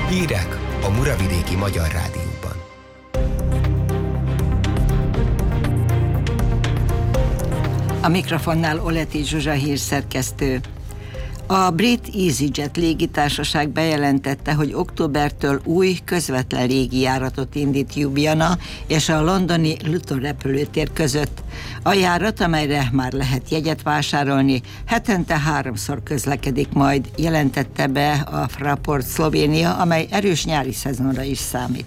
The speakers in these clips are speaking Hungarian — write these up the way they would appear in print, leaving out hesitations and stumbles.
Hírek a Muravidéki Magyar Rádióban. A mikrofonnál Oleti Zsuzsa hírszerkesztő. A brit EasyJet légitársaság bejelentette, hogy októbertől új közvetlen légijáratot indít Ljubljana és a londoni Luton repülőtér között. A járat, amelyre már lehet jegyet vásárolni, hetente 3-szor közlekedik majd, jelentette be a Fraport Szlovénia, amely erős nyári szezonra is számít.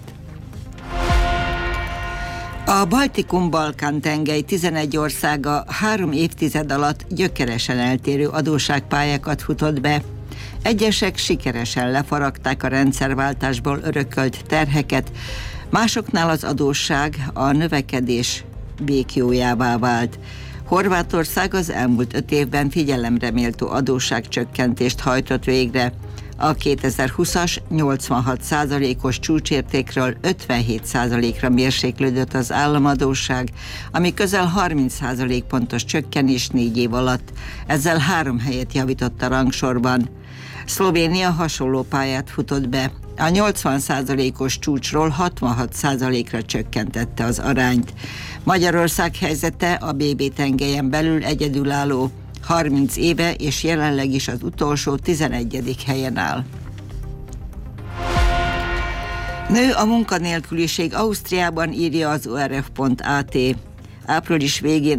A Baltikum-Balkán-tengely 11 országa 3 évtized alatt gyökeresen eltérő adósságpályákat futott be. Egyesek sikeresen lefaragták a rendszerváltásból örökölt terheket, másoknál az adósság a növekedés békjójává vált. Horvátország az elmúlt 5 évben figyelemre méltó adósságcsökkentést hajtott végre. A 2020-as 86%-os csúcsértékről 57%-ra mérséklődött az államadósság, ami közel 30% pontos csökkenés 4 év alatt. Ezzel 3 helyet javított a rangsorban. Szlovénia hasonló pályát futott be. A 80%-os csúcsról 66%-ra csökkentette az arányt. Magyarország helyzete a BB tengelyen belül egyedülálló. 30 éve és jelenleg is az utolsó 11. helyen áll. Nő a munkanélküliség Ausztriában, írja az ORF.at. Április végén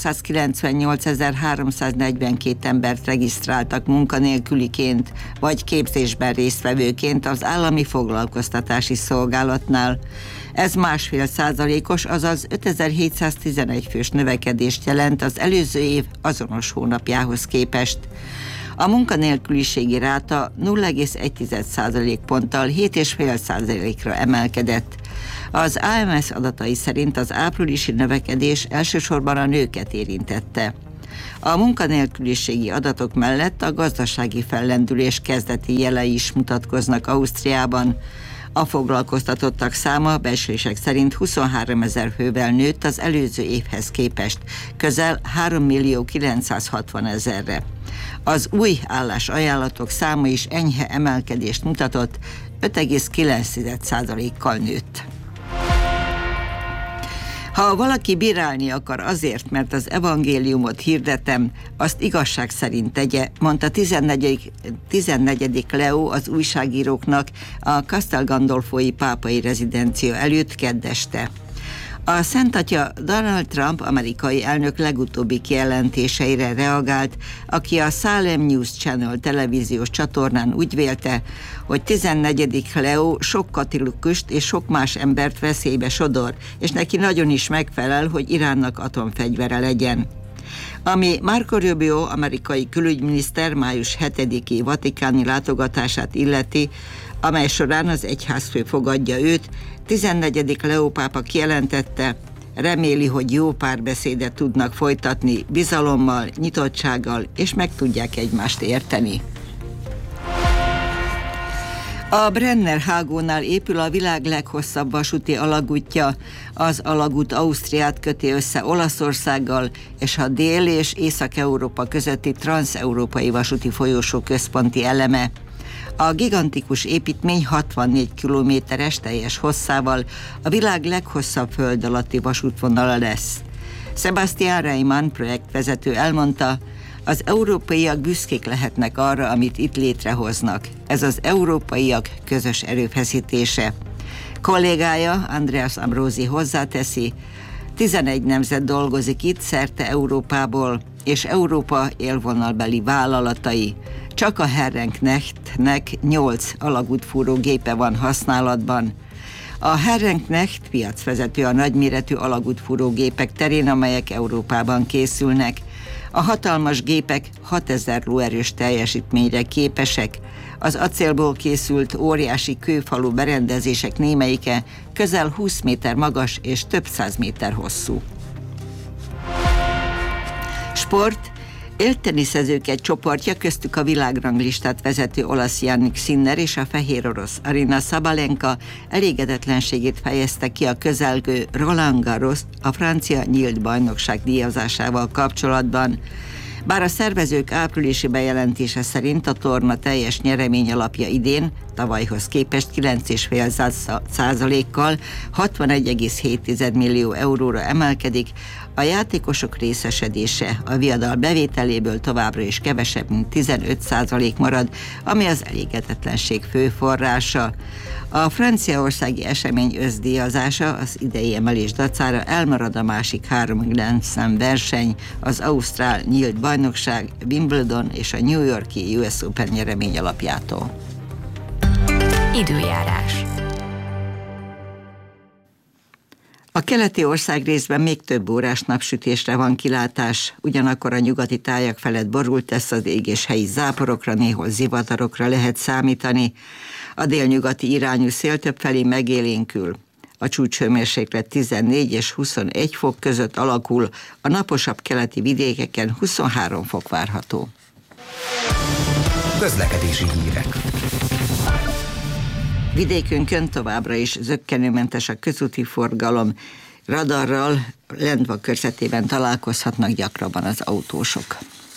398.342 embert regisztráltak munkanélküliként vagy képzésben résztvevőként az állami foglalkoztatási szolgálatnál. Ez 1,5%-os, azaz 5711 fős növekedést jelent az előző év azonos hónapjához képest. A munkanélküliségi ráta 0,1% ponttal 7,5%-ra emelkedett. Az AMS adatai szerint az áprilisi növekedés elsősorban a nőket érintette. A munkanélküliségi adatok mellett a gazdasági fellendülés kezdeti jelei is mutatkoznak Ausztriában. A foglalkoztatottak száma becslések szerint 23 000 fővel nőtt az előző évhez képest, közel 3.960.000-re. Az új állásajánlatok száma is enyhe emelkedést mutatott, 5,9%-kal nőtt. Ha valaki bírálni akar azért, mert az evangéliumot hirdetem, azt igazság szerint tegye, mondta 14. Leo az újságíróknak a Castel Gandolfoi pápai rezidencia előtt kedd este. A Szent Atya Donald Trump amerikai elnök legutóbbi kijelentéseire reagált, aki a Salem News Channel televíziós csatornán úgy vélte, hogy 14. Leo sok katolikust és sok más embert veszélybe sodor, és neki nagyon is megfelel, hogy Iránnak atomfegyvere legyen. Ami Marco Rubio amerikai külügyminiszter május 7-i vatikáni látogatását illeti, amely során az egyházfő fogadja őt, 14. Leo pápa kijelentette, reméli, hogy jó párbeszédet tudnak folytatni bizalommal, nyitottsággal, és meg tudják egymást érteni. A Brenner hágónál épül a világ leghosszabb vasúti alagútja. Az alagút Ausztriát köti össze Olaszországgal, és a Dél- és Észak-Európa közötti transzeurópai vasúti folyosó központi eleme. A gigantikus építmény 64 kilométeres teljes hosszával a világ leghosszabb föld alatti vasútvonala lesz. Sebastian Reimann projektvezető elmondta, az európaiak büszkék lehetnek arra, amit itt létrehoznak. Ez az európaiak közös erőfeszítése. Kollégája, Andreas Ambrósi hozzáteszi, 11 nemzet dolgozik itt szerte Európából, és Európa élvonalbeli vállalatai. Csak a Herrenknechtnek 8 alagútfúró gépe van használatban. A Herrenknecht piacvezető a nagyméretű alagútfúró gépek terén, amelyek Európában készülnek. A hatalmas gépek 6000 lóerős teljesítményre képesek. Az acélból készült óriási kőfalú berendezések némelyike közel 20 méter magas és több 100 méter hosszú. Sport. Élteniszezők egy csoportja, köztük a világranglistát vezető olasz Jannik Sinner és a fehér orosz Aryna Sabalenka elégedetlenségét fejezte ki a közelgő Roland Garros, a francia nyílt bajnokság díjazásával kapcsolatban. Bár a szervezők áprilisi bejelentése szerint a torna teljes nyeremény alapja idén tavalyhoz képest 9,5%-kal 61,7 millió euróra emelkedik, a játékosok részesedése a viadal bevételéből továbbra is kevesebb, mint 15% marad, ami az elégedetlenség fő forrása. A franciaországi esemény összdíjazása az idei emelés dacára elmarad a másik 3 Grand Slam verseny, az ausztrál nyílt bajnokság, Wimbledon és a New York-i US Open nyeremény alapjától. Időjárás. A keleti országrészben még több órás napsütésre van kilátás, ugyanakkor a nyugati tájak felett borult lesz az ég, és helyi záporokra, néhol zivatarokra lehet számítani. A délnyugati irányú szél többfelé megélénkül. A csúcshőmérséklet 14 és 21 fok között alakul, a naposabb keleti vidékeken 23 fok várható. Közlekedési hírek. Vidékünkön továbbra is zökkenőmentes a közúti forgalom. Radarral Lendva körzetében találkozhatnak gyakrabban az autósok.